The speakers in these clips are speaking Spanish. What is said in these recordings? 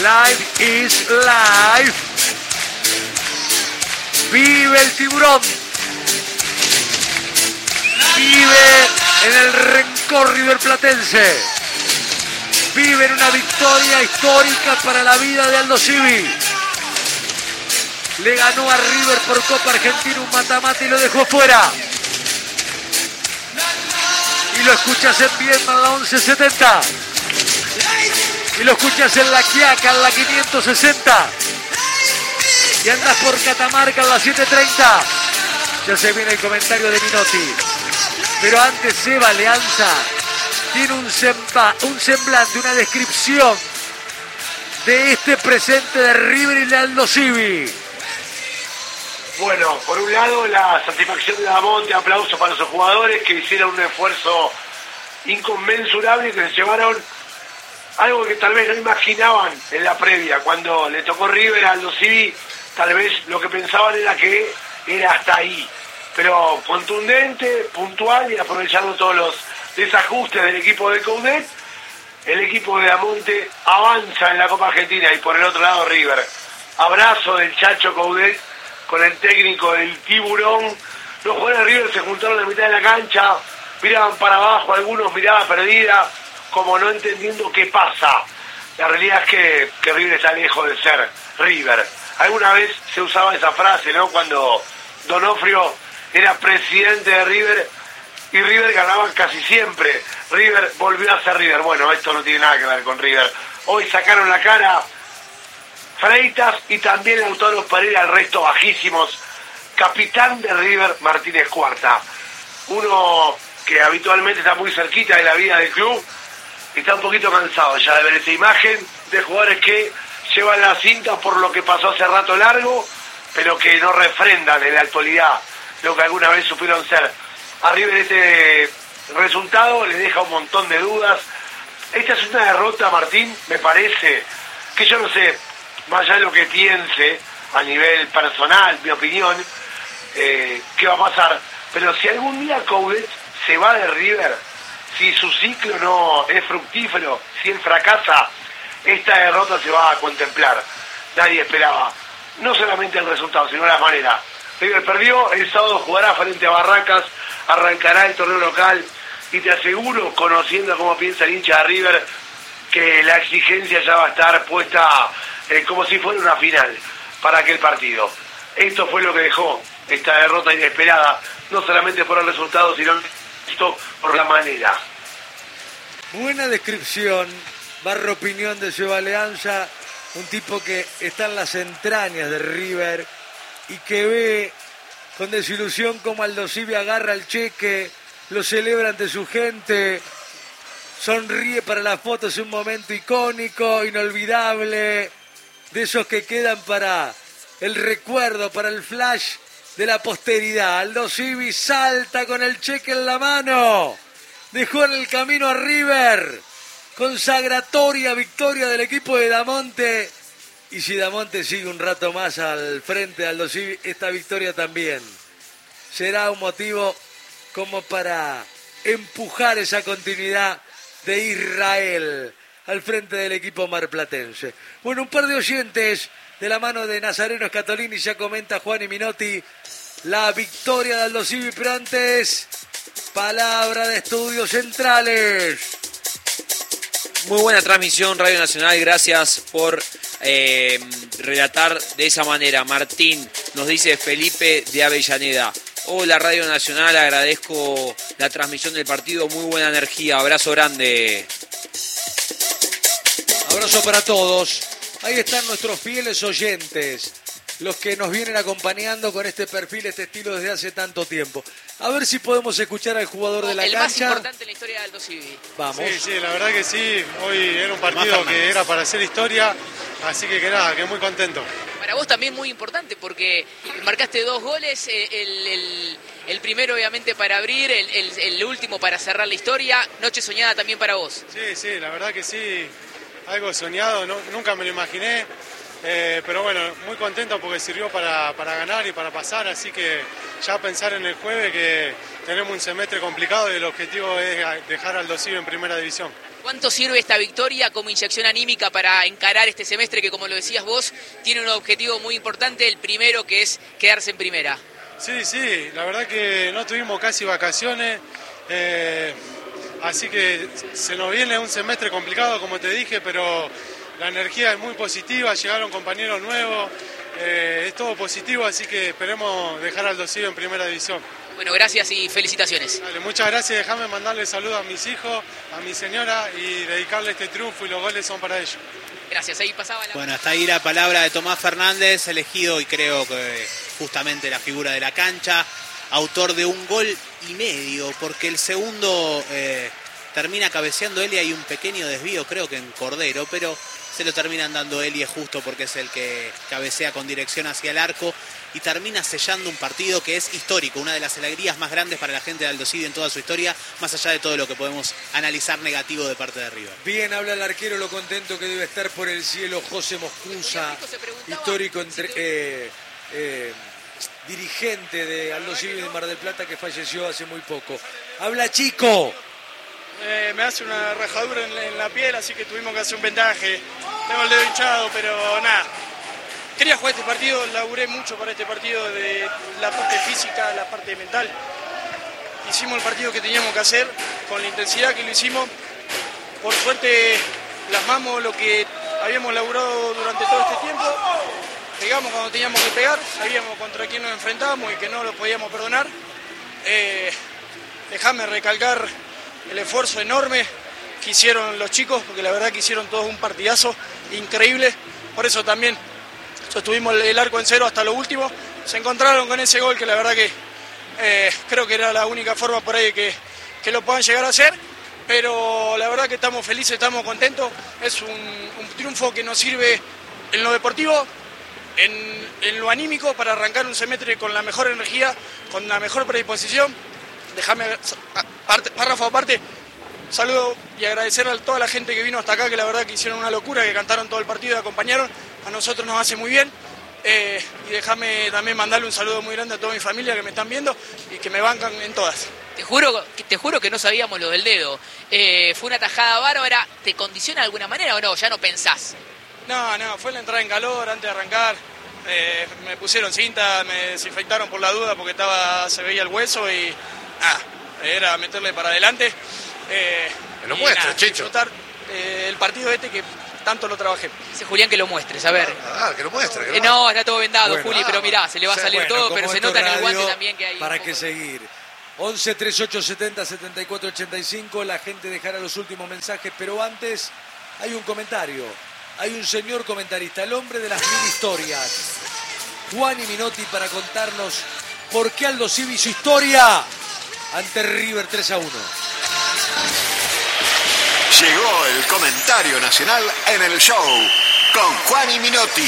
Life is life. Vive el tiburón. Vive en el rencor riverplatense. Vive en una victoria histórica para la vida de Aldo Civi. Le ganó a River por Copa Argentina un mata-mata y lo dejó fuera. Y lo escuchas en Viedma en la 1170. Y lo escuchas en La Quiaca en la 560. Y andas por Catamarca en la 730. Ya se viene el comentario de Minotti. Pero antes Seba Alianza tiene un semblante, una descripción de este presente de River y de Aldo Civi. Bueno, por un lado la satisfacción de Damonte, aplausos para sus jugadores que hicieron un esfuerzo inconmensurable y que se llevaron algo que tal vez no imaginaban en la previa. Cuando le tocó River a Aldo Civi, tal vez lo que pensaban era que era hasta ahí. Pero contundente, puntual y aprovechando todos los desajustes del equipo de Coudet, el equipo de Damonte avanza en la Copa Argentina. Y por el otro lado River. Abrazo del Chacho Coudet con el técnico del tiburón. Los jugadores de River se juntaron en la mitad de la cancha, miraban para abajo, algunos miraban perdida, como no entendiendo qué pasa. La realidad es que River está lejos de ser River. Alguna vez se usaba esa frase, ¿no? Cuando Donofrio era presidente de River y River ganaba casi siempre. River volvió a ser River. Bueno, esto no tiene nada que ver con River. Hoy sacaron la cara Freitas y también Lautaro Pereira, el resto bajísimos. Capitán de River, Martínez Cuarta. Uno que habitualmente está muy cerquita de la vida del club. Está un poquito cansado ya de ver esa imagen de jugadores que llevan la cinta por lo que pasó hace rato largo, pero que no refrendan en la actualidad lo que alguna vez supieron ser. A River este resultado le deja un montón de dudas. Esta es una derrota, Martín, me parece, que yo no sé, más allá de lo que piense a nivel personal, mi opinión, qué va a pasar. Pero si algún día Coudet se va de River, si su ciclo no es fructífero, si él fracasa, esta derrota se va a contemplar. Nadie esperaba, no solamente el resultado, sino la manera. River perdió, el sábado jugará frente a Barracas, arrancará el torneo local y te aseguro, conociendo cómo piensa el hincha de River, que la exigencia ya va a estar puesta como si fuera una final para aquel partido. Esto fue lo que dejó esta derrota inesperada, no solamente por el resultado, sino por la manera. Buena descripción, barra opinión de Seba Alianza, un tipo que está en las entrañas de River y que ve con desilusión como Aldo Civi agarra el cheque, lo celebra ante su gente, sonríe para la foto, es un momento icónico, inolvidable, de esos que quedan para el recuerdo, para el flash de la posteridad. Aldo Civi salta con el cheque en la mano, dejó en el camino a River, consagratoria victoria del equipo de Damonte. Y si Damonte sigue un rato más al frente de Aldo Civi, esta victoria también será un motivo como para empujar esa continuidad de Israel al frente del equipo marplatense. Bueno, un par de oyentes de la mano de Nazareno Scatolini, ya comenta Juan y Minotti la victoria de Aldo Civi, pero antes, palabra de Estudios Centrales. Muy buena transmisión, Radio Nacional, gracias por relatar de esa manera. Martín, nos dice Felipe de Avellaneda. Hola Radio Nacional, agradezco la transmisión del partido, muy buena energía, abrazo grande. Abrazo para todos. Ahí están nuestros fieles oyentes, los que nos vienen acompañando con este perfil, este estilo desde hace tanto tiempo. A ver si podemos escuchar al jugador de la cancha. El más importante en la historia de Aldo Civi. Vamos. Sí, la verdad que sí. Hoy era un partido que era para hacer historia, así que nada, que muy contento. Para vos también muy importante porque marcaste 2 goles, el primero obviamente para abrir, el último para cerrar la historia. Noche soñada también para vos. Sí, la verdad que sí. Algo soñado, nunca me lo imaginé. Pero bueno, muy contento porque sirvió para ganar y para pasar, así que ya pensar en el jueves que tenemos un semestre complicado y el objetivo es dejar al Aldo Civi en primera división. ¿Cuánto sirve esta victoria como inyección anímica para encarar este semestre que, como lo decías vos, tiene un objetivo muy importante, el primero, que es quedarse en primera? Sí, la verdad que no tuvimos casi vacaciones, así que se nos viene un semestre complicado, como te dije, pero la energía es muy positiva, llegaron compañeros nuevos, es todo positivo, así que esperemos dejar al Aldo Civi en primera división. Bueno, gracias y felicitaciones. Dale, muchas gracias, déjame mandarle saludos a mis hijos, a mi señora y dedicarle este triunfo, y los goles son para ellos. Gracias, ahí pasaba la... Bueno, hasta ahí la palabra de Tomás Fernández, elegido y creo que justamente la figura de la cancha, autor de un gol y medio, porque el segundo termina cabeceando él y hay un pequeño desvío, creo que en Cordero, pero se lo terminan dando él y es justo porque es el que cabecea con dirección hacia el arco y termina sellando un partido que es histórico, una de las alegrías más grandes para la gente de Aldo Civi en toda su historia, más allá de todo lo que podemos analizar negativo de parte de River. Bien, habla el arquero, lo contento que debe estar por el cielo José Moscusa, histórico dirigente de Aldo Civi de Mar del Plata, que falleció hace muy poco. Habla Chico. Me hace una rajadura en la piel, así que tuvimos que hacer un vendaje. Tengo el dedo hinchado, pero nada. Quería jugar este partido, laburé mucho para este partido, de la parte física, la parte mental. Hicimos el partido que teníamos que hacer, con la intensidad que lo hicimos. Por suerte plasmamos lo que habíamos laburado durante todo este tiempo. Pegamos cuando teníamos que pegar, sabíamos contra quién nos enfrentábamos y que no lo podíamos perdonar. Déjame recalcar el esfuerzo enorme que hicieron los chicos, porque la verdad que hicieron todos un partidazo increíble. Por eso también sostuvimos el arco en cero hasta lo último. Se encontraron con ese gol que la verdad que creo que era la única forma por ahí que lo puedan llegar a hacer. Pero la verdad que estamos felices, estamos contentos. Es un triunfo que nos sirve en lo deportivo, en lo anímico, para arrancar un semestre con la mejor energía, con la mejor predisposición. Déjame, párrafo aparte, saludo y agradecer a toda la gente que vino hasta acá, que la verdad que hicieron una locura, que cantaron todo el partido y acompañaron. A nosotros nos hace muy bien. Y déjame también mandarle un saludo muy grande a toda mi familia que me están viendo y que me bancan en todas. Te juro que no sabíamos lo del dedo. Fue una tajada bárbara. ¿Te condiciona de alguna manera o no? ¿Ya no pensás? No, fue la entrada en calor antes de arrancar. Me pusieron cinta, me desinfectaron por la duda porque se veía el hueso y era meterle para adelante. Que lo muestres, Chicho. Disfrutar el partido que tanto lo trabajé. Dice Julián que lo muestres, a ver. Que lo muestre. No, está todo vendado, Bueno, Juli, pero mirá, se le va a salir todo, pero se nota en el guante también que hay... ¿Para qué seguir? 11 38 70 74 85, la gente dejará los últimos mensajes, pero antes hay un comentario. Hay un señor comentarista, el hombre de las 1000 historias, Juani Minotti, para contarnos por qué Aldo Civi su historia ante River 3-1. Llegó el comentario nacional en el show con Juani Minotti.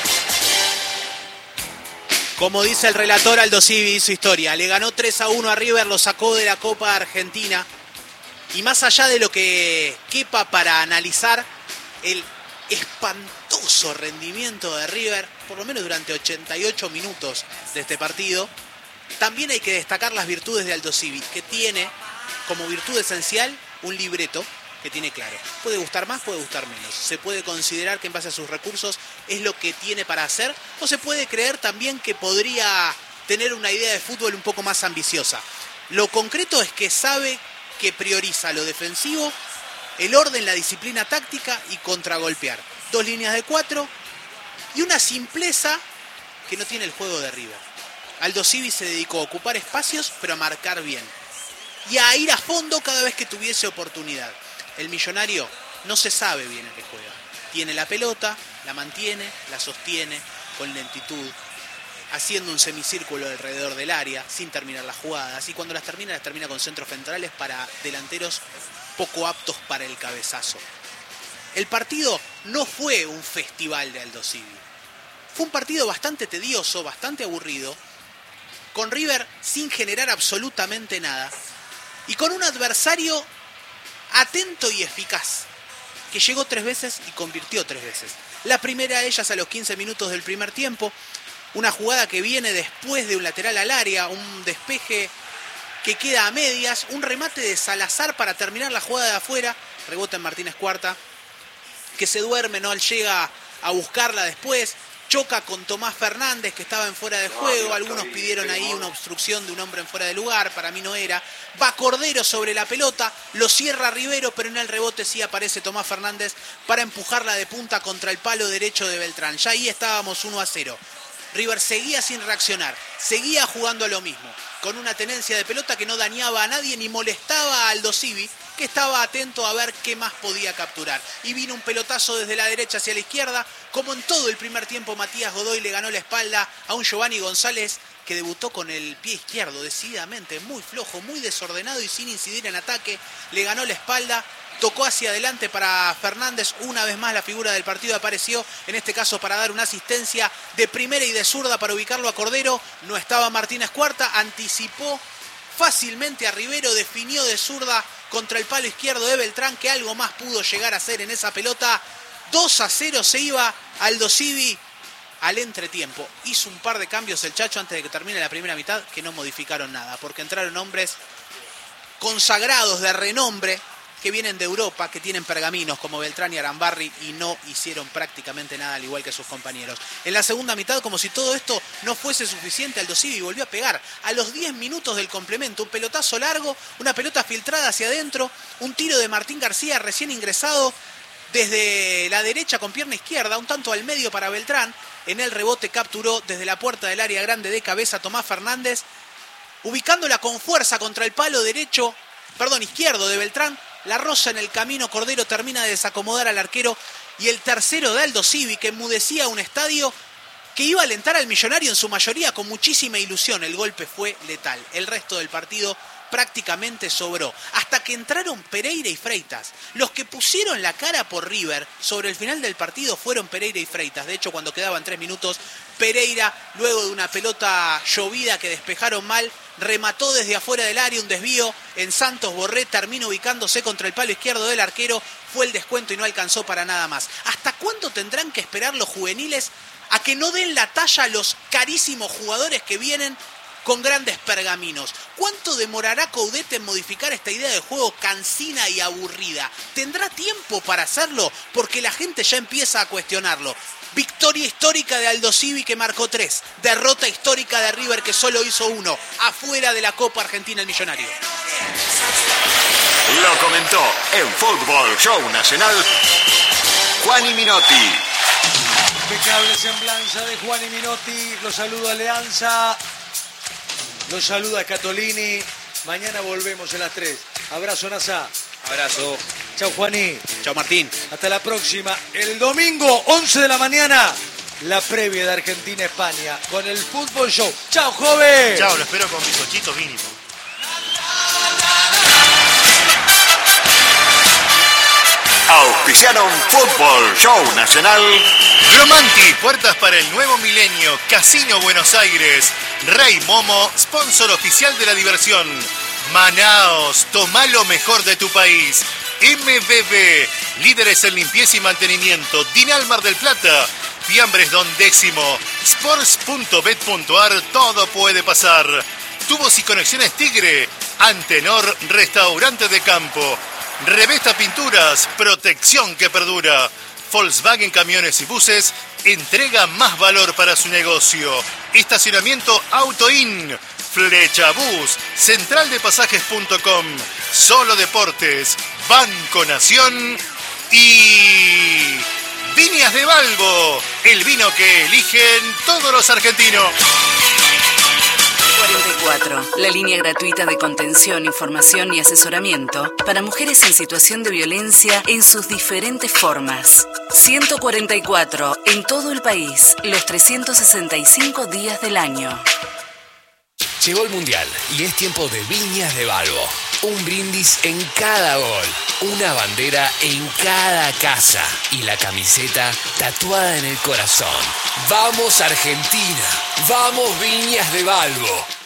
Como dice el relator, Aldo Civi hizo historia. Le ganó 3-1 a River, lo sacó de la Copa Argentina. Y más allá de lo que quepa para analizar, el espantoso rendimiento de River, por lo menos durante 88 minutos de este partido, también hay que destacar las virtudes de Aldo Civi, que tiene como virtud esencial un libreto que tiene claro. Puede gustar más, puede gustar menos. Se puede considerar que en base a sus recursos es lo que tiene para hacer, o se puede creer también que podría tener una idea de fútbol un poco más ambiciosa. Lo concreto es que sabe que prioriza lo defensivo, el orden, la disciplina táctica y contragolpear. 2 líneas de 4 y una simpleza que no tiene el juego de River. Aldo Civi se dedicó a ocupar espacios, pero a marcar bien. Y a ir a fondo cada vez que tuviese oportunidad. El millonario no se sabe bien a qué juega. Tiene la pelota, la mantiene, la sostiene con lentitud, haciendo un semicírculo alrededor del área, sin terminar las jugadas. Y cuando las termina con centros centrales para delanteros poco aptos para el cabezazo. El partido no fue un festival de Aldo Civi. Fue un partido bastante tedioso, bastante aburrido, con River sin generar absolutamente nada y con un adversario atento y eficaz, que llegó 3 veces y convirtió 3 veces. La primera de ellas a los 15 minutos del primer tiempo, una jugada que viene después de un lateral al área, un despeje que queda a medias, un remate de Salazar para terminar la jugada de afuera, rebota en Martínez Cuarta, que se duerme, no llega a buscarla después, choca con Tomás Fernández, que estaba en fuera de juego, algunos pidieron ahí una obstrucción de un hombre en fuera de lugar, para mí no era, va Cordero sobre la pelota, lo cierra Rivero, pero en el rebote sí aparece Tomás Fernández para empujarla de punta contra el palo derecho de Beltrán. Ya ahí estábamos 1-0. River seguía sin reaccionar, seguía jugando a lo mismo, con una tenencia de pelota que no dañaba a nadie ni molestaba a Aldo Civi, que estaba atento a ver qué más podía capturar. Y vino un pelotazo desde la derecha hacia la izquierda, como en todo el primer tiempo Matías Godoy le ganó la espalda a un Giovanni González que debutó con el pie izquierdo decididamente, muy flojo, muy desordenado y sin incidir en ataque, le ganó la espalda. Tocó hacia adelante para Fernández, una vez más la figura del partido apareció, en este caso para dar una asistencia de primera y de zurda para ubicarlo a Cordero. No estaba Martínez Cuarta, anticipó fácilmente a Rivero, definió de zurda contra el palo izquierdo de Beltrán, que algo más pudo llegar a hacer en esa pelota. 2-0 se iba Aldo Civi al entretiempo. Hizo un par de cambios el Chacho antes de que termine la primera mitad que no modificaron nada, porque entraron hombres consagrados de renombre que vienen de Europa, que tienen pergaminos como Beltrán y Arambarri y no hicieron prácticamente nada al igual que sus compañeros. En la segunda mitad, como si todo esto no fuese suficiente, Aldo Civi volvió a pegar a los 10 minutos del complemento, un pelotazo largo, una pelota filtrada hacia adentro, un tiro de Martín García recién ingresado desde la derecha con pierna izquierda, un tanto al medio para Beltrán. En el rebote capturó desde la puerta del área grande de cabeza Tomás Fernández, ubicándola con fuerza contra el palo izquierdo de Beltrán. La roza en el camino, Cordero termina de desacomodar al arquero y el tercero de Aldo Civi, que enmudecía un estadio que iba a alentar al Millonario en su mayoría con muchísima ilusión. El golpe fue letal. El resto del partido prácticamente sobró, hasta que entraron Pereira y Freitas. Los que pusieron la cara por River sobre el final del partido fueron Pereira y Freitas. De hecho, cuando quedaban 3 minutos, Pereira, luego de una pelota llovida que despejaron mal, remató desde afuera del área un desvío en Santos Borré, terminó ubicándose contra el palo izquierdo del arquero, fue el descuento y no alcanzó para nada más. ¿Hasta cuándo tendrán que esperar los juveniles a que no den la talla a los carísimos jugadores que vienen con grandes pergaminos? ¿Cuánto demorará Coudet en modificar esta idea de juego cansina y aburrida? ¿Tendrá tiempo para hacerlo? Porque la gente ya empieza a cuestionarlo. Victoria histórica de Aldo Civi, que marcó 3. Derrota histórica de River, que solo hizo 1. Afuera de la Copa Argentina el Millonario. Lo comentó en Fútbol Show Nacional Juani Minotti. Impecable semblanza de Juani Minotti. Los saludo a Alianza. Los saluda Catolini. Mañana volvemos a las 3. Abrazo, Nazá. Abrazo. Chau, Juaní. Chau, Martín. Hasta la próxima. El domingo, 11 de la mañana, la previa de Argentina-España con el Fútbol Show. Chau, joven. Chau, lo espero con bizcochito mínimo. Auspiciaron Fútbol Show Nacional. Gromanti, puertas para el nuevo milenio. Casino Buenos Aires. Rey Momo, sponsor oficial de la diversión. Manaos, toma lo mejor de tu país. MBB, líderes en limpieza y mantenimiento. Dinal Mar del Plata. Fiambres Don Décimo. Sports.bet.ar, todo puede pasar. Tubos y conexiones Tigre. Antenor, restaurante de campo. Revesta Pinturas, protección que perdura. Volkswagen Camiones y Buses, entrega más valor para su negocio. Estacionamiento AutoIn. Flecha Bus, centraldepasajes.com, Solo Deportes, Banco Nación y Viñas de Balbo, el vino que eligen todos los argentinos. 44, la línea gratuita de contención, información y asesoramiento para mujeres en situación de violencia en sus diferentes formas. 144, en todo el país, los 365 días del año. Llegó el Mundial y es tiempo de Viñas de Balbo. Un brindis en cada gol, una bandera en cada casa y la camiseta tatuada en el corazón. ¡Vamos Argentina! ¡Vamos Viñas de Balbo!